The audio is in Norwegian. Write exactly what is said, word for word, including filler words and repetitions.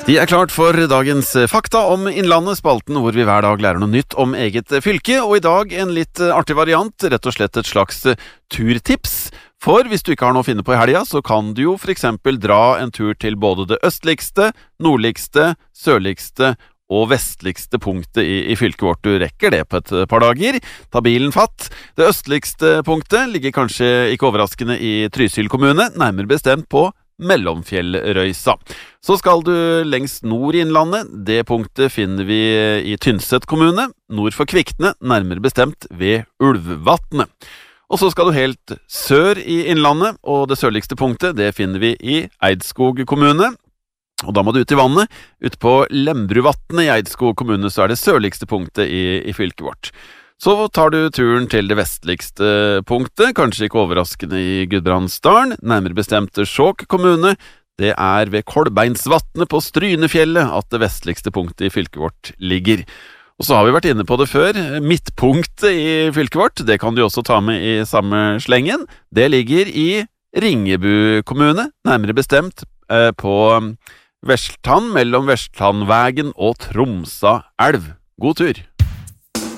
De er klart for dagens fakta om Innlandet, spalten hvor vi hver dag lærer noe nytt om eget fylke, og i dag en litt artig variant, rett og slett et slags turtips. For hvis du ikke har noe å finne på i helga, så kan du jo for eksempel dra en tur til både det østligste, nordligste, sørligste og vestligste punktet i, i fylket vårt. Du rekker det på et par dager. Ta bilen fatt. Det østligste punktet ligger kanskje ikke overraskende i Trysil kommune, nærmere bestemt på Mellomfjellrøysa. Så skal du lengst nord i Innlandet. Det punktet finner vi i Tynset kommune, nord for Kvikne, nærmere bestemt ved Ulvvatnet. Og så skal du helt sør i Innlandet, og det sørligste punktet det finner vi i Eidskog kommune. Og da må du ut i vannet. Ut på Lembruvatnet i Eidskog kommune så er det sørligste punktet i, i fylket vårt. Så tar du turen til det vestligste punktet, kanskje ikke overraskende i Gudbrandsdalen, nærmere bestemt Skjåk kommune. Det er ved Kolbeinsvatnet på Strynefjellet at det vestligste punktet i fylket vårt ligger. Og så har vi vært inne på det før, midtpunktet i fylket vårt, det kan du også ta med i samme slengen. Det ligger i Ringebu kommune, nærmere bestemt eh, på Vestland, mellom Vestlandvægen og Tromsa elv. God tur!